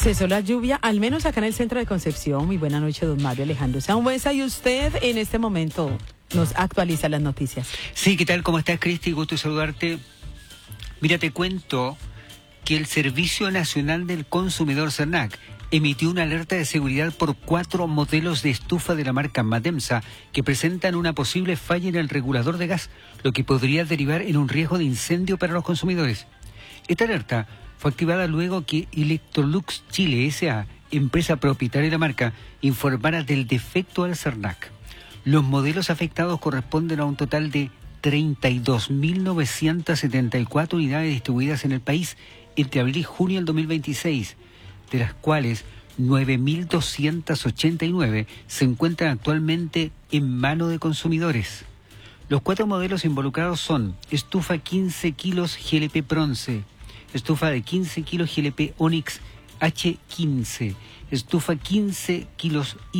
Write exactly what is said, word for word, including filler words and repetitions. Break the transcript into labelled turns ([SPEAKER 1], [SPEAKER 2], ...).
[SPEAKER 1] Cesó la lluvia, al menos acá en el centro de Concepción. Muy buena noche, don Mario Alejandro Sangüesa. Y usted en este momento nos actualiza las noticias.
[SPEAKER 2] Sí, ¿qué tal? ¿Cómo estás, Cristi? Gusto saludarte. Mira, te cuento que el Servicio Nacional del Consumidor, SERNAC, emitió una alerta de seguridad por cuatro modelos de estufa de la marca Mademsa que presentan una posible falla en el regulador de gas, lo que podría derivar en un riesgo de incendio para los consumidores. Esta alerta fue activada luego que Electrolux Chile S A, empresa propietaria de la marca, informara del defecto al SERNAC. Los modelos afectados corresponden a un total de treinta y dos mil novecientas setenta y cuatro unidades distribuidas en el país entre abril y junio del dos mil veintiséis, de las cuales nueve mil doscientas ochenta y nueve se encuentran actualmente en manos de consumidores. Los cuatro modelos involucrados son estufa quince kilos G L P bronce, estufa de quince kilos G L P Onyx H quince, estufa quince kilos